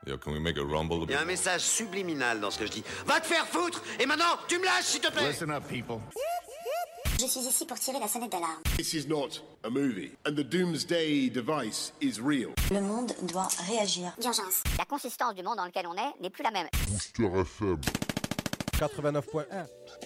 Yo, can we make a rumble? Il y a un message subliminal dans ce que je dis. Va te faire foutre. Et maintenant, tu me lâches, s'il te plaît. Listen up, people. Je suis ici pour tirer la sonnette d'alarme. This is not a movie, and the doomsday device is real. Le monde doit réagir. D'urgence. La consistance du monde dans lequel on est n'est plus la même. Booster FM 89.1